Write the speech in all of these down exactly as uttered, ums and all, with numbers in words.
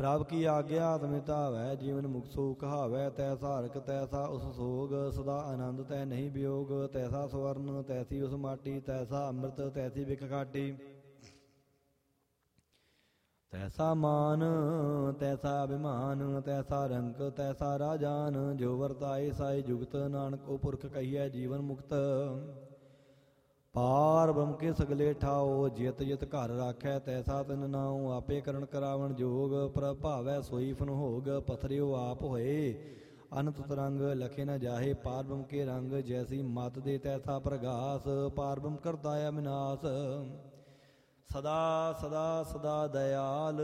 ਪ੍ਰਭ ਕੀ ਆਗਿਆ ਅਤਿ ਧਾਵੈ, ਜੀਵਨ ਮੁਕਤ ਸੋ ਕਹਾਵੈ। ਤੈਸਾ ਹਰਕ ਤੈਸਾ ਉਸ ਸੋਗ, ਸਦਾ ਆਨੰਦ ਤੈ ਨਹੀਂ ਵਿਯੋਗ। ਤੈਸਾ ਸਵਰਨ ਤੈਸੀ ਉਸ ਮਾਟੀ, ਤੈਸਾ ਅੰਮ੍ਰਿਤ ਤੈਸੀ ਬਿਖ ਕਾਟੀ। ਤੈਸਾ ਮਾਨ ਤੈਸਾ ਅਭਿਮਾਨ, ਤੈਸਾ ਰੰਕ ਤੈਸਾ ਰਾਜਾਨ। ਜੋ ਵਰਤਾਏ ਸਾਈ ਜੁਗਤ, ਨਾਨਕ ਉਹ ਪੁਰਖ ਕਹੀਐ ਜੀਵਨ ਮੁਕਤ। ਪਾਰ ਬ੍ਰਹਮ ਕੇ ਸਗਲੇ ਠਾਓ, ਜਿਤ ਜਿਤ ਘਰ ਰਾਖੈ ਤੈਸਾ ਤਿਨ ਨਾਉ। ਆਪੇ ਕਰਨ ਕਰਾਵਣ ਜੋਗ, ਪ੍ਰਭ ਭਾਵੈ ਸੋਈ ਫਨਹੋਗ। ਪਥਰਿਓ ਆਪ ਹੋਏ ਅਨੰਤ ਤਰੰਗ, ਲਖੇ ਨ ਜਾਹੇ ਪਾਰ ਬ੍ਰਹਮ ਕੇ ਰੰਗ। ਜੈਸੀ ਮਤ ਦੇ ਤੈਸਾ ਪ੍ਰਗਾਸ, ਪਾਰ ਬ੍ਰਹਮ ਕਰਤਾ ਹੈ ਵਿਨਾਸ਼। ਸਦਾ ਸਦਾ ਸਦਾ ਦਇਆਲ,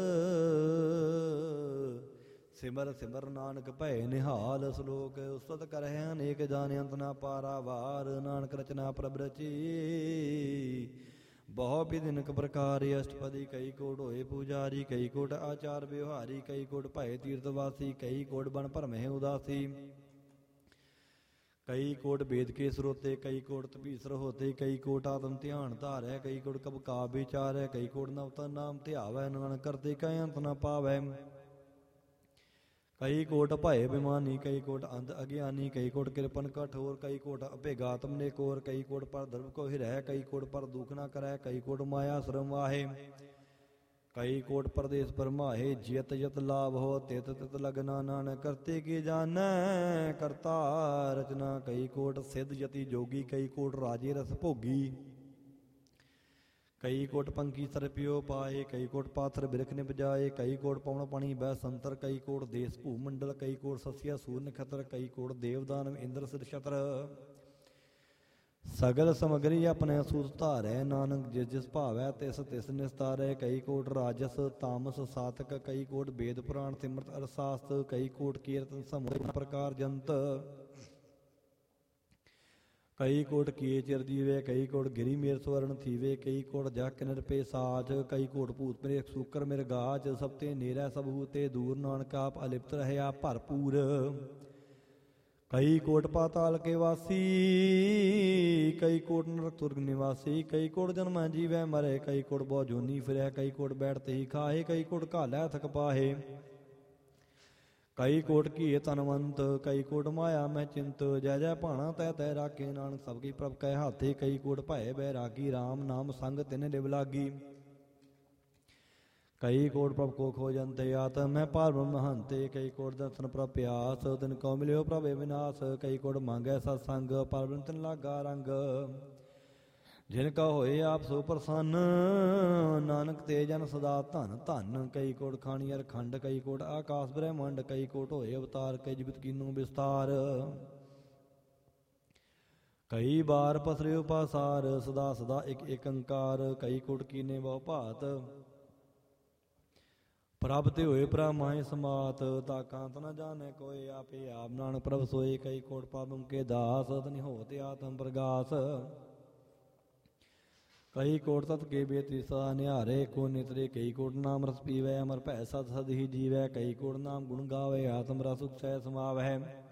ਸਿਮਰ ਸਿਮਰ ਨਾਨਕ ਭੈ ਨਿਹਾਲ। ਸ਼ਲੋਕ ਉਸਤਤ ਕਰਹਿ ਅਨੇਕ, ਜਾਣਿ ਅੰਤ ਨਾ ਪਾਰਾਵਾਰ। ਨਾਨਕ ਰਚਨਾ ਪ੍ਰਭ ਰਚੀ, ਬਹੁ ਬਿਧਿਨਕ ਪ੍ਰਕਾਰ। ਅਸ਼ਟਪਦੀ ਕਈ ਕੋਟ ਹੋਏ ਪੂਜਾਰੀ, ਕਈ ਕੋਟ ਆਚਾਰ ਵਿਵਹਾਰੀ। ਕਈ ਕੋਟ ਭਏ ਤੀਰਥ ਵਾਸੀ, ਕਈ ਕੋਟ ਬਨ ਭਰਮਹਿ ਉਦਾਸੀ। ਕਈ ਕੋਟ ਵੇਦ ਕੇ ਸਰੋਤੇ, ਕਈ ਕੋਟ ਤਪੀਸਰ ਹੋਤੇ। ਕਈ ਕੋਟ ਆਤਮ ਧਿਆਨ ਧਾਰੈ, ਕਈ ਕੋਟ ਕਬ ਕਾ ਵਿਚਾਰੈ। ਕਈ ਕੋਟ ਨਵਤਾ ਨਾਮ ਧਿਆਵੈ, ਨਾਨਕ ਕਰਤੇ ਕੈ ਅੰਤ ਨਾ ਪਾਵੈ। ਕਈ ਕੋਟ ਭਏ ਬਿਮਾਨੀ, ਕਈ ਕੋਟ ਅੰਧ ਅਗਿਆਨੀ। ਕਈ ਕੋਟ ਕਿਰਪਨ ਕਠੋਰ, ਕਈ ਕੋਟ ਅਭੇਗਾਤਮ ਨੇ ਕੋਰ। ਕਈ ਕੋਟ ਪਰ ਧਰਮ ਕੋ ਹਿਰੈ, ਕਈ ਕੋਟ ਪਰ ਦੁਖ ਨਾ ਕਰੈ। ਕਈ ਕੋਟ ਮਾਇਆ ਸ਼ਰਮ ਵਾਹੇ, ਕਈ ਕੋਟ ਪਰਦੇਸ ਪਰਮਾਹੇ। ਜਿਤ ਜਿਤ ਲਾਭ ਹੋ ਤਿਤ ਤਿਤ ਲਗਨਾ, ਨਾਨਕ ਕਰਤੇ ਕੀ ਜਾਣੈ ਕਰਤਾ ਰਚਨਾ। ਕਈ ਕੋਟ ਸਿੱਧ ਯਤੀ ਜੋਗੀ, ਕਈ ਕੋਟ ਰਾਜੇ ਰਸ ਭੋਗੀ। ਕਈ ਕੋਟ ਪੰਖੀ ਸਰ ਪਿਓ ਪਾਏ, ਕਈ ਕੋਟ ਪਾਥਰ ਬਿਰਖ ਨੇ ਬਜਾਏ। ਕਈ ਕੋਟ ਪਵਨ ਪਾਣੀ ਬਹਿ ਸੰਤਰ, ਕਈ ਕੋਟ ਦੇਸ ਭੂ ਮੰਡਲ। ਕਈ ਕੋਟ ਸਸਿਆ ਸੂਰ ਨਖਤਰ, ਕਈ ਕੋਟ ਦੇਵ ਦਾਨਵ ਇੰਦਰ ਸਿਰ ਛਤਰ। ਸਗਲ ਸਮਗਰੀ ਆਪਣੇ ਸੂਤ ਧਾਰੈ, ਨਾਨਕ ਜਿਸ ਜਿਸ ਭਾਵੈ ਤਿਸ ਤਿਸ ਨਿਸਤਾਰੈ। ਕਈ ਕੋਟ ਰਾਜਸ ਤਾਮਸ ਸਾਤਕ, ਕਈ ਕੋਟ ਵੇਦ ਪੁਰਾਣ ਸਿਮਰਤ ਅਰਸਾਸਤ। ਕਈ ਕੋਟ ਕੀਰਤਨ ਸਮੂਹ ਪ੍ਰਕਾਰ ਜੰਤ, ਕਈ ਕੋਟ ਕੀਏ ਚਿਰ ਜੀਵੇ। ਕਈ ਕੋਟ ਗਿਰੀ ਮੇਰ ਸਵਰਨ ਥੀਵੇ, ਕਈ ਕੋਟ ਜਕ ਨਿਰਪੇ ਸਾਚ। ਕਈ ਕੋਟ ਭੂਤ ਪ੍ਰੇਖ ਸੂਕਰ ਮਿਰਗਾਚ, ਸਭ ਤੇ ਨੇਰੈ ਸਭ ਹੂਤੇ ਦੂਰ। ਨਾਨਕ ਆਪ ਅਲਿਪਤ ਰਹਿਆ ਭਰਪੂਰ। ਕਈ ਕੋਟ ਪਾਤਾਲ ਕੇ ਵਾਸੀ, ਕਈ ਕੋਟ ਨਰਕ ਸੁਰਗ ਨਿਵਾਸੀ। ਕਈ ਕੋਟ ਜਨਮੈ ਜੀਵੈ ਮਰੈ, ਕਈ ਕੋਟ ਬਹੁ ਜੋਨੀ ਫਿਰੈ। ਕਈ ਕੋਟ ਬੈਠਤੇ ਹੀ ਖਾਹੇ, ਕਈ ਕੋਟ ਘਾਲੈ ਥਕ ਪਾਹੇ। ਕਈ ਕੋਟ ਕੀਏ ਤਨਵੰਤ, ਕਈ ਕੋਟ ਮਾਇਆ ਮੈਂ ਚਿੰਤ। ਜੈ ਜੈ ਭਾਣਾ ਤੈ ਤੈ ਰਾਖੇ, ਨਾਨਕ ਸਭ ਕੀ ਪ੍ਰਭ ਕੈ ਹਾਥੇ। ਕਈ ਕੋਟ ਭਏ ਬੈਰਾਗੀ, ਰਾਮ ਨਾਮ ਸੰਗ ਤਿਨ ਲਿਵ ਲਾਗੀ। ਕਈ ਕੋਟ ਪ੍ਰਭ ਕੋ ਖੋਜੰਤੇ, ਆਤਮ ਮੈਂ ਪਾਰ ਬ੍ਰਹਮ ਹੰਤੇ। ਕਈ ਕੋਟ ਦਰਸ਼ਨ ਪ੍ਰਭ ਪਿਆਸ, ਤਿਨ ਕੋ ਮਿਲਿਓ ਪ੍ਰਭ ਵਿਨਾਸ਼। ਕਈ ਕੋਟ ਮੰਗੈ ਸਤ ਸੰਗ, ਪਾਰ ਬ੍ਰਹਮ ਤਿਨ ਲਾਗਾ ਰੰਗ। ਜਿਨ ਕਾ ਹੋਏ ਆਪ ਸੋ ਪ੍ਰਸੰਨ, ਨਾਨਕ ਤੇ ਜਨ ਸਦਾ ਧਨ ਧਨ। ਕਈ ਕੋਟ ਖਾਣੀ ਅਰ ਖੰਡ, ਕਈ ਕੋਟ ਆਕਾਸ ਬ੍ਰਹਮੰਡ। ਕਈ ਕੋਟ ਹੋਏ ਅਵਤਾਰ, ਕਈ ਜਗਤ ਕੀਨੋ ਵਿਸਤਾਰ। ਕਈ ਬਾਰ ਪਸਰਿਓ ਪਾਸਾਰ, ਸਦਾ ਸਦਾ ਇਕ ਇਕ ਓੰਕਾਰ। ਕਈ ਕੋਟ ਕੀਨੇ ਬਹੁ ਭਾਤ, ਪ੍ਰਭ ਤੇ ਹੋਏ ਪ੍ਰਮਾਹਿ ਸਮਾਤ। ਤਾ ਕਾਂਤ ਨ ਜਾਣੈ ਕੋਇ, ਆਪੇ ਆਪ ਨਾਨਕ ਪ੍ਰਭ ਸੋਏ। ਕਈ ਕੋਟ ਪਾਪਮ ਕੇ ਦਾਸ, ਤਨਿ ਹੋਤ ਆਤਮ ਪ੍ਰਗਾਸ। ਕਈ ਕੋਟ ਤਤ ਕੇ ਬੇਤੀ ਸਦਾ ਨਿਹਾਰੇ, ਕੋ ਨਿਤਰੇ। ਕਈ ਕੋਟ ਨਾਮ ਰਸ ਪੀਵੈ, ਅਮਰ ਭੈ ਸਦ ਸਦ ਹੀ ਜੀਵੈ। ਕਈ ਕੋਟ ਨਾਮ ਗੁਣ ਗਾਵੇ, ਆਤਮ ਰਸ ਉਤਸੈ ਸਮਾਵੈ।